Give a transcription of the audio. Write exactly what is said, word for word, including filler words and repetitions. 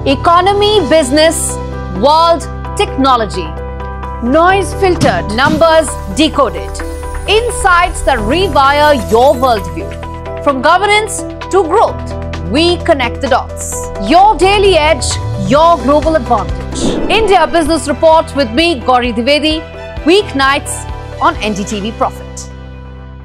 Economy, business, world, technology. Noise filtered, numbers decoded. Insights that rewire your worldview. From governance to growth, we connect the dots. Your daily edge, your global advantage. India Business Report with me, Gauri Dwivedi, weeknights on N D T V Profit.